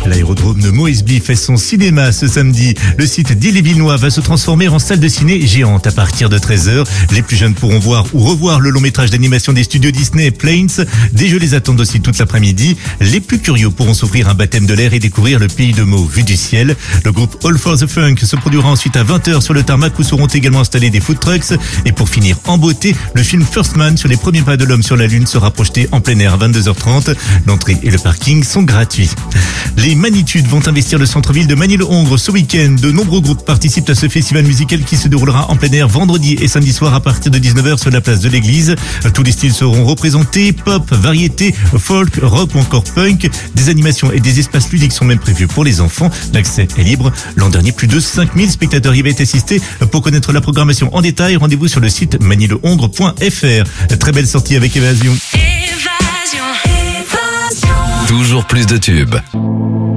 L'aérodrome de Moesby fait son cinéma ce samedi. Le site d'Ille-et-Villenois va se transformer en salle de ciné géante à partir de 13h. Les plus jeunes pourront voir ou revoir le long métrage d'animation des studios Disney, Planes. Des jeux les attendent aussi toute l'après-midi. Les plus curieux pourront s'offrir un baptême de l'air et découvrir le pays de Mo vu du ciel. Le groupe All for the Funk se produira ensuite à 20h sur le tarmac où seront également installés des food trucks. Et pour finir en beauté, le film First Man sur les premiers pas de l'homme sur la Lune sera projeté en plein air à 22h30. L'entrée et le parking sont gratuits. Les Magnitudes vont investir le centre-ville de Magny-le-Hongre ce week-end. De nombreux groupes participent à ce festival musical qui se déroulera en plein air vendredi et samedi soir à partir de 19h sur la place de l'église. Tous les styles seront représentés, pop, variété, folk, rock ou encore punk. Des animations et des espaces ludiques sont même prévus pour les enfants. L'accès est libre. L'an dernier, plus de 5000 spectateurs y avaient assisté. Pour connaître la programmation en détail, rendez-vous sur le site magnylehongre.fr. Très belle sortie avec Évasion. Toujours plus de tubes.